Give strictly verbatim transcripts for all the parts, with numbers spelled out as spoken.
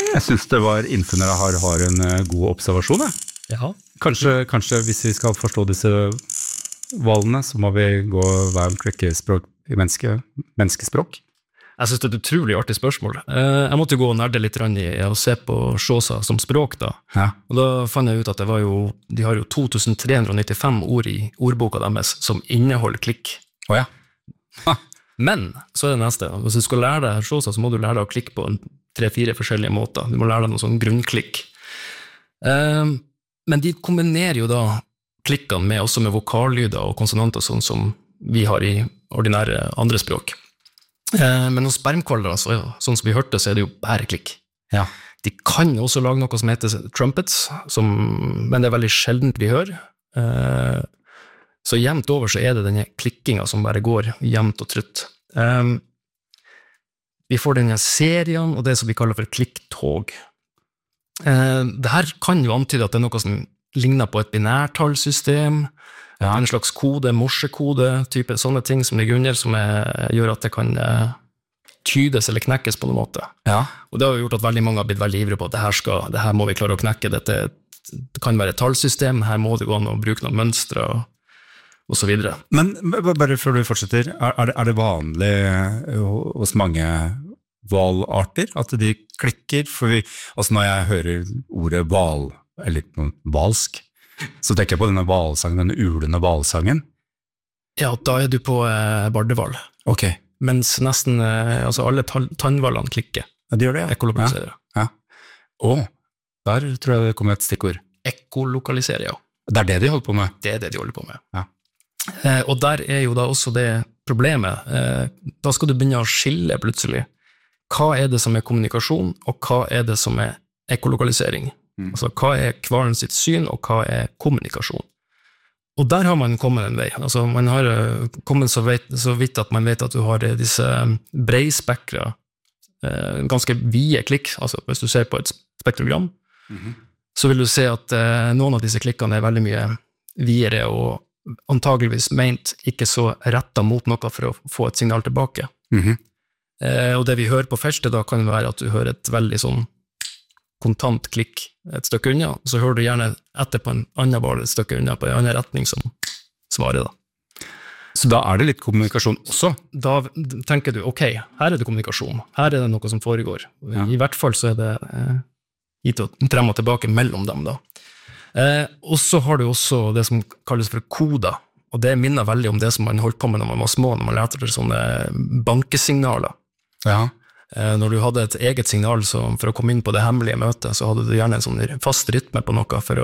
Jeg synes det var innfunnet har, har en god observasjon. Ja. Ja. Kanskje, kanskje hvis vi skal forstå disse valgene, så må vi gå hver klikkespråk i menneske, menneskespråk. Jeg synes det er et utrolig artig spørsmål. Jeg måtte gå og nerde litt i å se på Xhosa som språk da. Ja. Og da fant jeg ut at det var jo, de har jo to tusen tre hundre nittifem ord i ordboka deres som inneholder klikk. Åja. Ha. Men, så er det neste. Hvis du skal lære deg Xhosa, så må du lære deg å klikke på en tre-fire forskjellige måter. Du må lære deg noen sånn grunnklikk. Men de kombinerer jo da klikkene med, også med vokallyder og konsonanter, sånn som vi har i ordinære andre språk. Men hos spermkvalere, så, sånn som vi hørte, så er det jo bare klikk. Ja. De kan også lage noe som heter trumpets, som, men det er veldig sjeldent vi hører. Så jevnt over så er det denne klikkingen som bare går jevnt og trutt. Vi får denne serien, og det som vi kaller for klikktog. Det her kan jo antyde at det er noe som ligner på et binærtallsystem, ja. En slags kode, morsekode, type sånne ting som ligger under, som er, gjør at det kan uh, tydes eller knekkes på noen måte. Ja. Og det har gjort at veldig mange har blitt veldig ivrige på at det her, skal, det her må vi klare å knekke, dette det kan være et tallsystem, her må det gå an å bruke noen mønstre og, og så videre. Men bare før du fortsetter, er det, er det vanlig hos mange valarter at de klikker? For vi, altså når jeg hører ordet val, eller noe valsk, så tenker jeg på denne valsangen, denne ulende valsangen. Ja, da er du på eh, bardeval. Ok. Mens nesten, eh, altså alle tannvalene klikker. Ja, de gjør det, ja. Ekkolokaliserer. Ja. Ja. Å, der tror jeg det kommer et stikkord. Ekkolokaliserer, ja. Det er det de holder på med? Det er det de holder på med. Ja. Eh, og der er jo da også det problemet. Eh, da skal du begynne å skille plutselig. Hva er det som er kommunikasjon, og hva er det som er ekkolokalisering? Mm. Altså, hva er kvalen sitt syn, og hva er kommunikasjon? Og der har man kommet en vei. Altså, man har kommet så, vet, så vidt at man vet at du har disse breispekra, eh, ganske vide klikk, altså hvis du ser på et spektrogram, mm-hmm. så vil du se at eh, noen av disse klikkene er veldig mye videre, og antageligvis ment ikke så rettet mot noe for å få et signal tilbake. Mm-hmm. Eh, og det vi hører på feltet da kan være at du hører et veldig sånn kontant klikk et stykke unna, og så hører du gjerne etter på en annen ball et stykke unna på en annen retning som svarer da. Så da er det litt kommunikasjon også? Da tenker du, ok, her er det kommunikasjon, her er det noe som foregår. Ja. I hvert fall så er det eh, hit og frem og tilbake mellom dem da. Eh, og så har du også det som kalles for koda, og det minner veldig om det som man holdt på med når man var små, når man lærte sånne bankesignaler. Ja. Når du hadde et eget signal som, for å komme inn på det hemmelige møtet, så hadde du gjerne en sånn fast rytme på noe for å...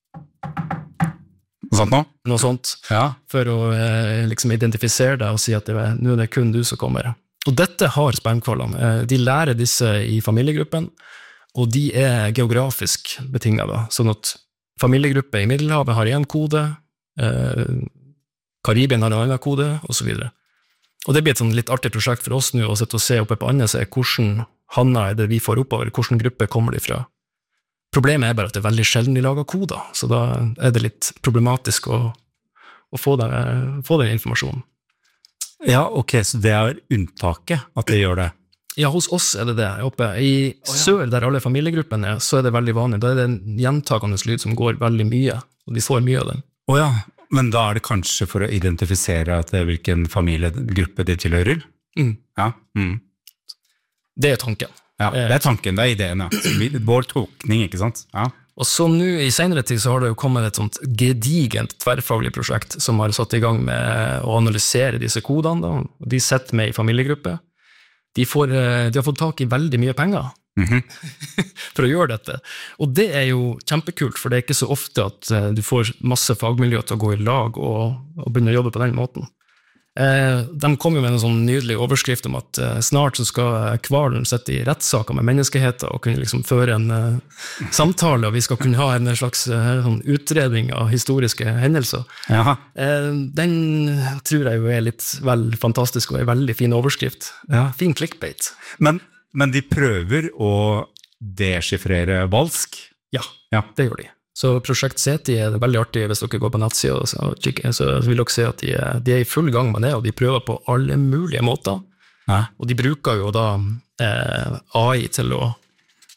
Noe sånt nå? Noe sånt, ja. For å eh, liksom identifisere deg og si at det er, nå er det kun du som kommer. Og dette har spermkvalene. De lærer disse i familiegruppen, og de er geografisk betinget da. Sånn at familiegruppe i Middelhavet har en kode, eh, Karibien har en annen kode, og så videre. Og det blir et sånn litt artig prosjekt for oss nå, å sitte og se oppe på andre seg hvordan hanner er det vi får oppover, hvordan gruppe kommer de fra. Problemet er bare at det er veldig sjelden de lager koder, så da er det litt problematisk å, å få, den, få den informasjonen. Ja, ok, så det er unntaket at de gjør det? Ja, hos oss er det det. Oppe i oh, ja. Sør, der alle familiegruppene er, så er det veldig vanlig. Da er det en gjentagende lyd som går veldig mye, og de får mye av den. Å oh, ja. Men da er det kanskje for å identifisere at det er hvilken familiegruppe de tilhører? Mm. Ja. Mm. Det er tanken. Ja, det er tanken, det er ideen, ja. Vår tolkning, ikke sant? Ja. Og så nå, i senere tid, så har det jo kommet et sånt gedigent tverrfaglig prosjekt som har satt i gang med å analysere disse kodene, da. De setter med i familiegruppe. De, får, de har fått tak i veldig mye penger. Mm-hmm. for å gjøre dette. Og det er jo kjempekult, for det er ikke så ofte at uh, du får masse fagmiljø til å gå i lag og, og begynne å jobbe på den måten. Uh, de kom jo med en sånn nydelig overskrift om at uh, snart så skal kvalen sette i rettssaker med menneskeheter og kunne liksom føre en uh, samtale, og vi skal kunne ha en slags uh, sånn utredning av historiske hendelser. Uh, den tror jeg jo er litt vel fantastisk og er en veldig fin overskrift. Ja. Fin clickbait. Men Men de prøver å deschiffrere valsk? Ja, ja, det gjør de. Så Prosjekt SETI er veldig artig hvis dere går på nettsida, så, så vil dere se at de er, de er i full gang med det, og de prøver på alle mulige måter. Ja. Og de bruker jo da eh, A I til å ah,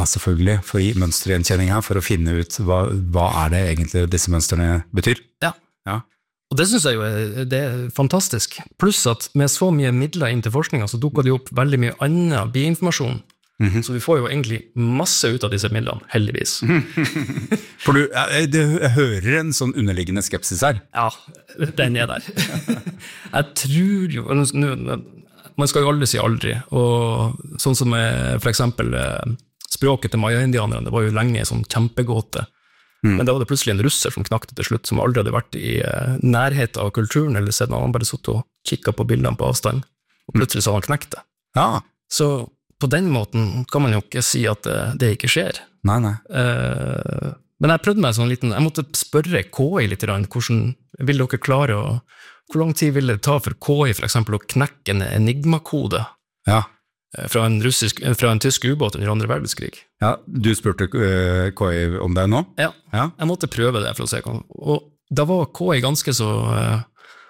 selvfølgelig, for å gi mønstergjenkjenning her, for å finne ut hva, hva er det egentlig disse mønstrene betyr. Ja. Ja. Og det synes jeg jo er, det er fantastisk. Pluss at med så mye midler inn til forskningen, så dukker det opp veldig mye annen biinformasjon. Mm-hmm. Så vi får jo egentlig masse ut av disse midlene, heldigvis. For du, jeg, jeg hører en sånn underliggende skepsis her. Ja, den er der. Jeg tror jo, man skal jo aldri si aldri, og sånn som for eksempel språket til maya-indianerne, det var jo lenge sånn kjempegåte. Mm. Men da var det plutselig en russer som knakte til slutt, som aldri hadde vært i uh, nærhet av kulturen, eller sett han bare satt og kikket på bildene på avstand, og plutselig så han knekte. Ja. Så på den måten kan man jo ikke si at uh, det ikke skjer. Nei, nei. Uh, men jeg prøvde meg sånn liten, jeg måtte spørre K I litt, hvordan vil dere klare å, hvor lang tid vil det ta for K I for eksempel å knekke en enigma-kode? Ja. Fra en, russisk, fra en tysk ubåt under andre verdenskrig. Ja, du spurte uh, K I om det nå? Ja, ja, jeg måtte prøve det for å se. Og da var K I ganske så uh,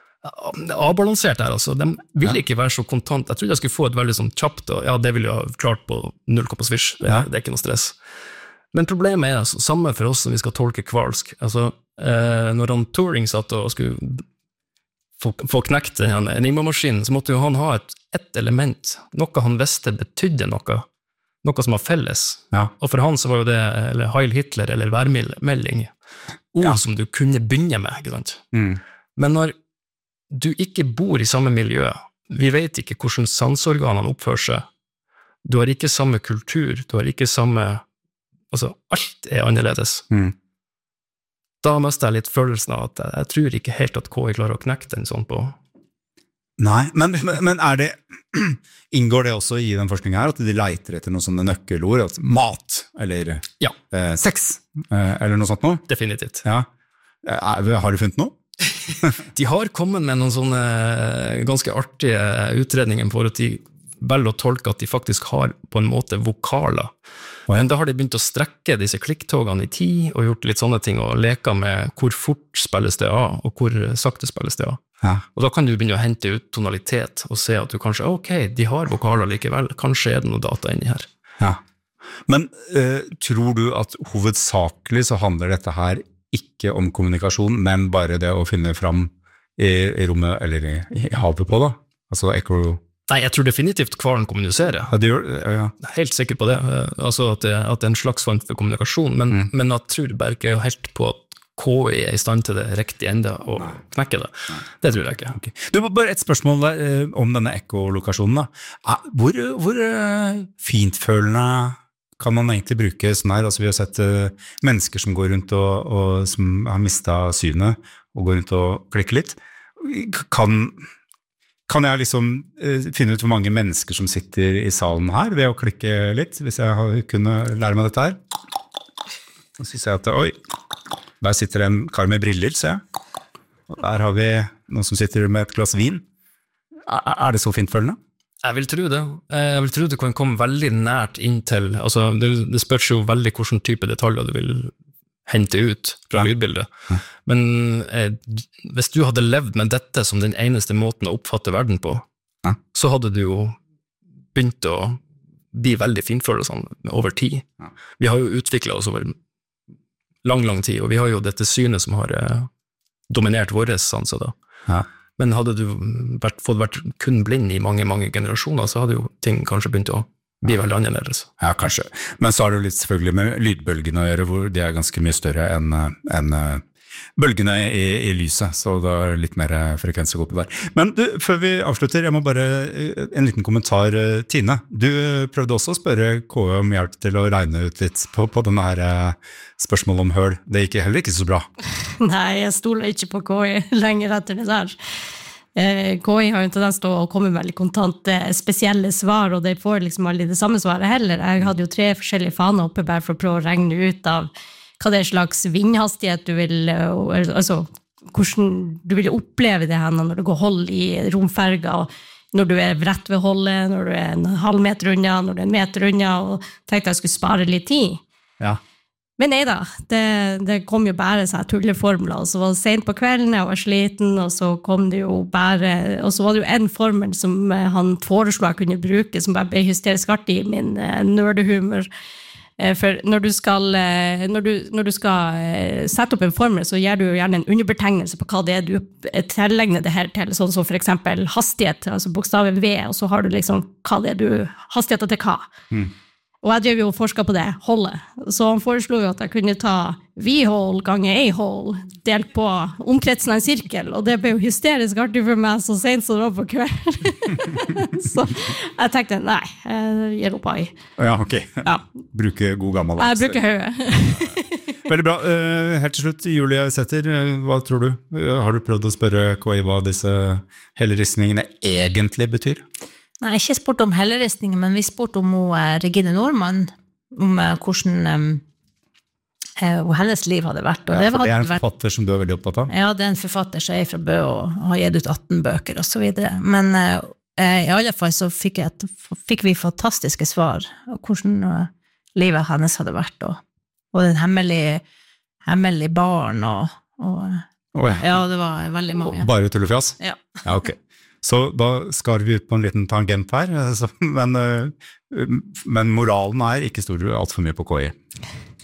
avbalansert her, altså. De ville ja. Ikke være så kontant. Jeg trodde jeg skulle få et veldig sånn kjapt, og ja, det ville jeg ha klart på null komma svisj. Det, ja. Det er ikke noe stress. Men problemet er altså, samme for oss som vi skal tolke kvalsk. Altså, uh, når han Turing satt og skulle få, få knekt den enigma-maskinen, så måtte jo han ha et, et element, noe han visste betydde noe, noe som var felles. Ja. Og for han så var jo det eller Heil Hitler eller værmelding, ord ja. Som du kunne begynne med, ikke sant? Mm. Men når du ikke bor i samme miljø, vi vet ikke hvordan sansorganene oppfører seg, du har ikke samme kultur, du har ikke samme, altså alt er annerledes. Mm. Da mistet jeg litt følelsen av at jeg, jeg tror ikke helt at K I klarer å knekke den sånn på. Nei, men, men er det, inngår det også i den forskningen her, at de leiter etter noen sånne nøkkelord, altså mat, eller ja. eh, sex, eh, eller noe sånt noe? Definitivt. Ja. Eh, har du funnet noe? De har kommet med noen sånne ganske artige utredninger for at de velger å tolke at de faktisk har på en måte vokaler. Men da har de begynt å strekke disse klikktogene i tid, og gjort litt sånne ting, og leka med hvor fort spilles det av, og hvor sakte spilles det av. Ja. Og da kan du begynne å hente ut tonalitet, og se at du kanskje, ok, de har vokaler likevel, kanskje er det noe data inni her. Ja. Men uh, tror du at hovedsakelig så handler dette her ikke om kommunikasjon, men bare det å finne fram i, i rommet, eller i, i havet på da? Altså ekko... Nei, jeg tror definitivt hvalen kommuniserer. Ja, det gjør, ja, ja. Helt sikker på det, altså at det, at det er en slags form for kommunikasjon, men, mm. men jeg tror bare ikke helt på at K I er i stand til det riktig enda og Nei. Knekke det. Nei. Det tror jeg ikke. Okay. Du, bare et spørsmål der, eh, om denne ekkolokasjonen da. Hvor, hvor uh, fintfølende kan man egentlig bruke sånn her? Altså, vi har sett uh, mennesker som går rundt og, og som har mistet synet og går rundt og klikker litt. Kan... Kan jeg liksom uh, finne ut hvor mange mennesker som sitter i salen her ved å klikke litt, hvis jeg har, kunne lære meg dette her? Så synes jeg at, oi, der sitter en kar med briller, ser jeg. Og der har vi noen som sitter med et glass vin. Er, er det så fintfølende? Jeg vil tro det. Jeg vil tro det kan komme veldig nært inn til, altså det, det spørs jo veldig hvilken type detaljer du vil hente ut fra lydbildet. Ja. Men eh, hvis du hadde levd med dette som den eneste måten å oppfatte verden på, ja. Så hadde du jo begynt å bli veldig finfølende over tid. Ja. Vi har jo utviklet oss over lang, lang tid, og vi har jo dette synet som har eh, dominert våre sanser da. Ja. Men hadde du vært, fått vært kun blind i mange, mange generasjoner, så hadde jo ting kanskje begynt å blir veldig annerledes. Ja, kanskje. Men så har det jo litt selvfølgelig med lydbølgene å gjøre, hvor de er ganske mye større enn, enn bølgene i, i lyset, så det er litt mer frekvens å gå på der. Men du, før vi avslutter, jeg må bare en liten kommentar, Tine. Du prøvde også å spørre K I om hjelp til å regne ut litt på, på denne her spørsmålet om høl. Det gikk heller ikke så bra. Nei, jeg stoler ikke på K I lenger etter det der. K I har jo en tendens til å komme med veldig kontant spesielle svar, og de får liksom aldri det samme svaret heller. Jeg hadde jo tre forskjellige faner oppe bare for å prøve å regne ut av hva det er slags vindhastighet du vil, altså hvordan du vil oppleve det her når det går hold i romferga, når du er rett ved holdet, når du er en halv meter unna, når du er en meter unna, og tenkte jeg skulle spare litt tid. Ja. Men nei da, det, det kom jo bare sånn tulleformler, og så var det sent på kvelden, jeg var sliten, og så kom det jo bare, og så var det jo en formel som han foreslo jeg kunne bruke, som bare ble hysterisk artig i min uh, nerdehumor, Eh, For når du skal, eh, når du, når du skal eh, sette opp en formel, så gir du jo gjerne en underbetegnelse på hva det er du tillegner det her til, sånn som for eksempel hastighet, altså bokstaven V, og så har du liksom hva det er du, hastigheten til hva. Mm. Og jeg drev jo og forsket på det, holdet. Så han foreslo jo at jeg kunne ta V-hold ganger A-hold, delt på omkretsen av en sirkel, og det ble jo hysterisk artig for meg så sent som det var på kveld. Så jeg tenkte, nei, jeg gir opp ai. Ja, ok. Ja. Bruke god gammel. Jeg bruker høye. Veldig bra. Helt til slutt, Julie Sæther, hva tror du? Har du prøvd å spørre K I hva disse helleristningene egentlig betyr? Nei, ikke spurt om helleristninger, men vi spurt om uh, Regine Normann, om uh, hvordan um, uh, hennes liv hadde vært. Og ja, det, for det er en vært, forfatter som du er veldig opptatt av? Ja, det er en forfatter som er fra Bø og har gitt ut atten bøker og så videre. Men uh, i alle fall så fikk, jeg, fikk vi fantastiske svar om hvordan uh, livet hennes hadde vært, og, og den hemmelige, hemmelige barn, og, og oh, ja. ja, det var veldig mange. Bare tullefjas? Ja. Ja, ok. Så da skar vi ut på en liten tangent her, men, men moralen er ikke stor alt for mye på K I.